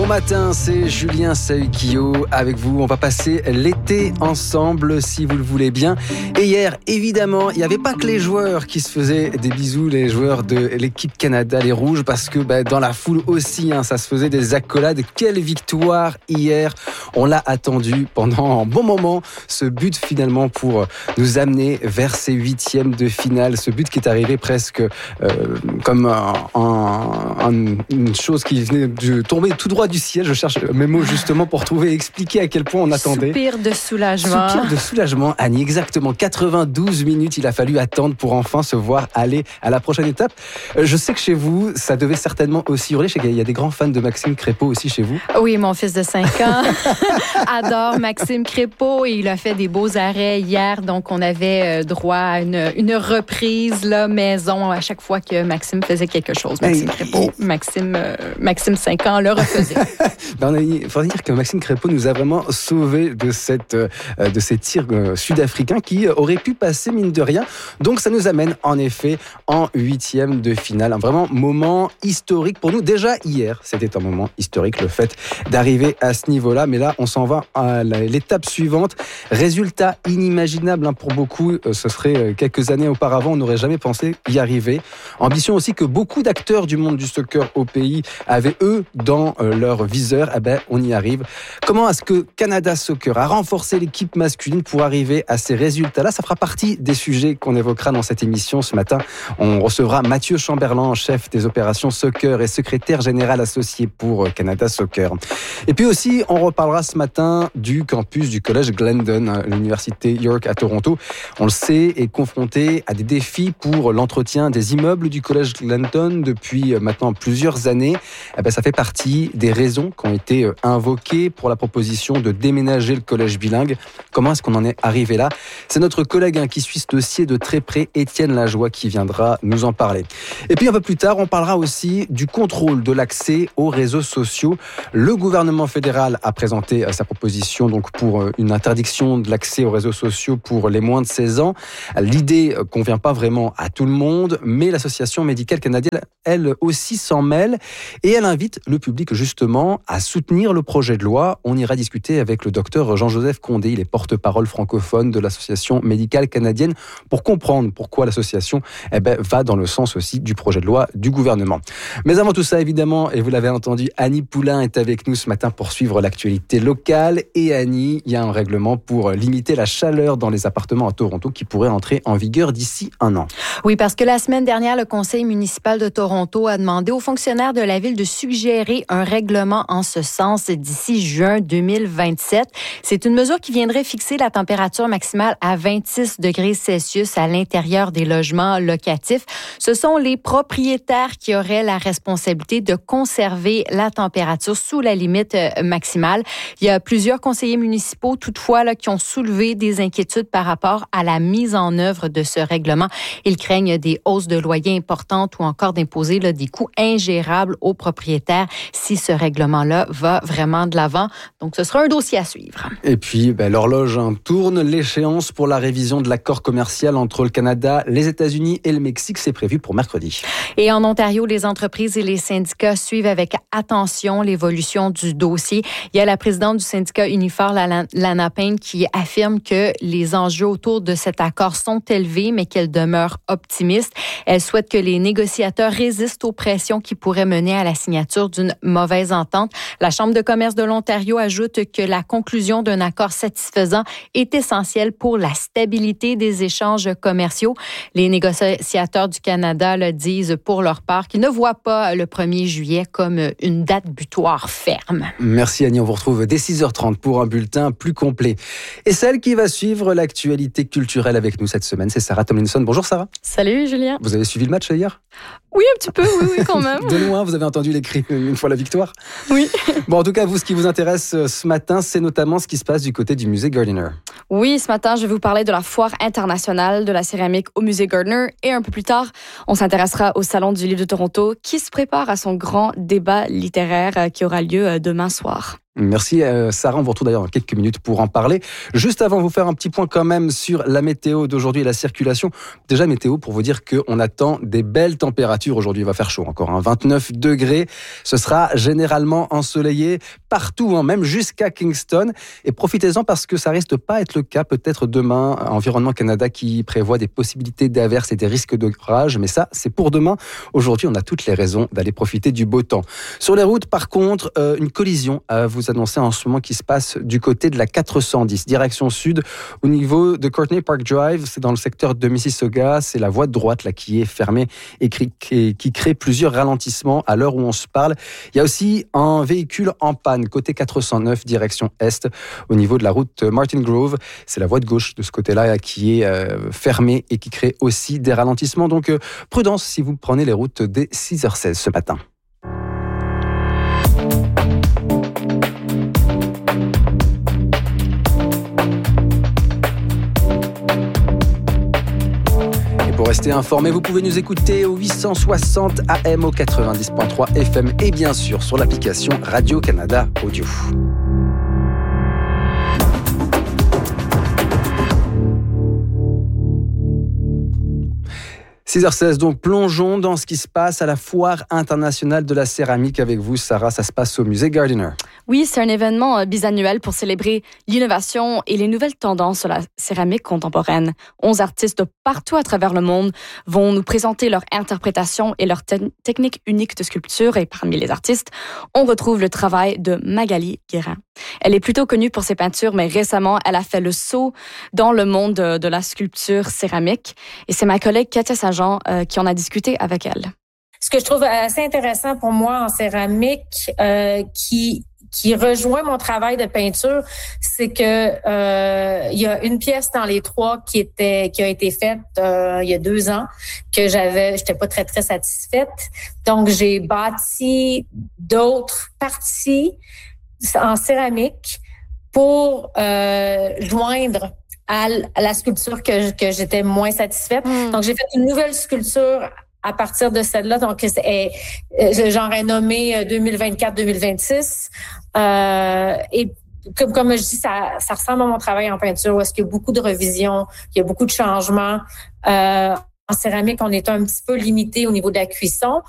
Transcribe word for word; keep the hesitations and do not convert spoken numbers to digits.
Bon matin, c'est Julien Saukio avec vous. On va passer l'été ensemble si vous le voulez bien. Et hier, évidemment, il n'y avait pas que les joueurs qui se faisaient des bisous, les joueurs de l'équipe Canada, les Rouges, parce que bah, dans la foule aussi, hein, ça se faisait des accolades. Quelle victoire hier! On l'a attendu pendant un bon moment, ce but finalement pour nous amener vers ces huitièmes de finale. Ce but qui est arrivé presque euh, comme un, un, un, une chose qui venait de tomber tout droit du ciel. Je cherche mes mots justement pour trouver et expliquer à quel point on attendait. Soupir de soulagement. Soupir de soulagement, Annie, exactement. quatre-vingt-douze minutes, il a fallu attendre pour enfin se voir aller à la prochaine étape. Je sais que chez vous, ça devait certainement aussi hurler. Je sais qu'il y a des grands fans de Maxime Crépeau aussi chez vous. Oui, mon fils de cinq ans adore Maxime Crépeau et il a fait des beaux arrêts hier. Donc, on avait droit à une, une reprise là, maison à chaque fois que Maxime faisait quelque chose. Maxime hey, Crépeau, hey. Maxime, euh, Maxime cinq ans le refaisait. Ben, il faut dire que Maxime Crépeau nous a vraiment sauvés de, cette, euh, de ces tirs euh, sud-africains qui auraient pu passer mine de rien. Donc ça nous amène en effet en huitième de finale. Un vraiment moment historique pour nous. Déjà hier, c'était un moment historique le fait d'arriver à ce niveau-là. Mais là, on s'en va à l'étape suivante. Résultat inimaginable hein, pour beaucoup. Euh, ce serait quelques années auparavant, on n'aurait jamais pensé y arriver. Ambition aussi que beaucoup d'acteurs du monde du soccer au pays avaient eux dans euh, leur viseur. Eh ben, on y arrive. Comment est-ce que Canada Soccer a renforcé l'équipe masculine pour arriver à ces résultats-là? Ça fera partie des sujets qu'on évoquera dans cette émission ce matin. On recevra Mathieu Chamberlain, chef des opérations soccer et secrétaire général associé pour Canada Soccer. Et puis aussi, on reparlera ce matin du campus du collège Glendon, l'université York à Toronto. On le sait, est confronté à des défis pour l'entretien des immeubles du collège Glendon depuis maintenant plusieurs années. Eh ben, ça fait partie des raisons qui ont été invoquées pour la proposition de déménager le collège bilingue. Comment est-ce qu'on en est arrivé là? C'est notre collègue hein, qui suit ce dossier de très près, Étienne Lajoie, qui viendra nous en parler. Et puis un peu plus tard, on parlera aussi du contrôle de l'accès aux réseaux sociaux. Le gouvernement fédéral a présenté sa proposition donc pour une interdiction de l'accès aux réseaux sociaux pour les moins de seize ans. L'idée convient pas vraiment à tout le monde, mais l'association médicale canadienne, elle aussi s'en mêle et elle invite le public justement à soutenir le projet de loi. On ira discuter avec le docteur Jean-Joseph Condé, il est porte-parole francophone de l'association médicale canadienne pour comprendre pourquoi l'association eh ben, va dans le sens aussi du projet de loi du gouvernement. Mais avant tout ça, évidemment, et vous l'avez entendu, Annie Poulain est avec nous ce matin pour suivre l'actualité locale. Et Annie, il y a un règlement pour limiter la chaleur dans les appartements à Toronto qui pourrait entrer en vigueur d'ici un an. Oui, parce que la semaine dernière, le conseil municipal de Toronto a demandé aux fonctionnaires de la ville de suggérer un règlement en ce sens d'ici juin deux mille vingt-sept. C'est une mesure qui viendrait fixer la température maximale à vingt-six degrés Celsius à l'intérieur des logements locatifs. Ce sont les propriétaires qui auraient la responsabilité de conserver la température sous la limite maximale. Il y a plusieurs conseillers municipaux, toutefois, là, qui ont soulevé des inquiétudes par rapport à la mise en œuvre de ce règlement. Ils craignent des hausses de loyers importantes ou encore d'imposer là, des coûts ingérables aux propriétaires si ce règlement-là va vraiment de l'avant. Donc, ce sera un dossier à suivre. Et puis, ben, l'horloge hein, tourne. L'échéance pour la révision de l'accord commercial entre le Canada, les États-Unis et le Mexique, c'est prévu pour mercredi. Et en Ontario, les entreprises et les syndicats suivent avec attention l'évolution du dossier. Il y a la présidente du syndicat Unifor, Lana Payne, qui affirme que les enjeux autour de cet accord sont élevés, mais qu'elle demeure optimiste. Elle souhaite que les négociateurs résistent aux pressions qui pourraient mener à la signature d'une mauvaise entente. La Chambre de commerce de l'Ontario ajoute que la conclusion d'un accord satisfaisant est essentielle pour la stabilité des échanges commerciaux. Les négociateurs du Canada le disent pour leur part qu'ils ne voient pas le premier juillet comme une date butoir ferme. Merci Annie, on vous retrouve dès six heures trente pour un bulletin plus complet. Et celle qui va suivre l'actualité culturelle avec nous cette semaine, c'est Sarah Tomlinson. Bonjour Sarah. Salut Julien. Vous avez suivi le match hier? Oui, un petit peu, oui, oui, quand même. De loin, vous avez entendu les cris une fois la victoire? Oui. Bon, en tout cas, vous, ce qui vous intéresse ce matin, c'est notamment ce qui se passe du côté du musée Gardiner. Oui, ce matin, je vais vous parler de la foire internationale de la céramique au musée Gardiner. Et un peu plus tard, on s'intéressera au Salon du livre de Toronto qui se prépare à son grand débat littéraire qui aura lieu demain soir. Merci euh, Sarah, on vous retrouve d'ailleurs dans quelques minutes pour en parler. Juste avant, vous faire un petit point quand même sur la météo d'aujourd'hui et la circulation. Déjà météo pour vous dire qu'on attend des belles températures. Aujourd'hui, il va faire chaud encore, hein, vingt-neuf degrés. Ce sera généralement ensoleillé partout, hein, même jusqu'à Kingston. Et profitez-en parce que ça risque pas être le cas. Peut-être demain, Environnement Canada qui prévoit des possibilités d'averses et des risques d'orage. Mais ça, c'est pour demain. Aujourd'hui, on a toutes les raisons d'aller profiter du beau temps. Sur les routes, par contre, euh, une collision à vous annoncer en ce moment qui se passe du côté de la quatre cent dix, direction sud, au niveau de Courtney Park Drive. C'est dans le secteur de Mississauga. C'est la voie de droite là qui est fermée et qui crée plusieurs ralentissements à l'heure où on se parle. Il y a aussi un véhicule en panne côté quatre cent neuf, direction est, au niveau de la route Martin Grove. C'est la voie de gauche de ce côté-là qui est euh, fermée et qui crée aussi des ralentissements. Donc euh, prudence si vous prenez les routes dès six heures seize ce matin. Pour rester informé, vous pouvez nous écouter au huit cent soixante A M, au quatre-vingt-dix virgule trois F M et bien sûr sur l'application Radio-Canada Audio. six heures seize, donc plongeons dans ce qui se passe à la Foire internationale de la céramique avec vous, Sarah. Ça se passe au musée Gardiner. Oui, c'est un événement bisannuel pour célébrer l'innovation et les nouvelles tendances sur la céramique contemporaine. Onze artistes de partout à travers le monde vont nous présenter leur interprétation et leur te- technique unique de sculpture. Et parmi les artistes, on retrouve le travail de Magali Guérin. Elle est plutôt connue pour ses peintures, mais récemment, elle a fait le saut dans le monde de, de la sculpture céramique. Et c'est ma collègue Katia Saint-Jean euh, qui en a discuté avec elle. Ce que je trouve assez intéressant pour moi en céramique, euh, qui qui rejoint mon travail de peinture, c'est que euh, il y a une pièce dans les trois qui était qui a été faite euh, il y a deux ans que j'avais, j'étais pas très très satisfaite. Donc j'ai bâti d'autres parties en céramique pour euh, joindre à la sculpture que que j'étais moins satisfaite. Mmh. Donc j'ai fait une nouvelle sculpture à partir de celle-là. Donc c'est, j'en ai nommé deux mille vingt-quatre deux mille vingt-six. Euh, et comme, comme je dis, ça, ça ressemble à mon travail en peinture où est-ce qu'il y a beaucoup de revisions, il y a beaucoup de changements. Euh, en céramique, on est un petit peu limité au niveau de la cuisson.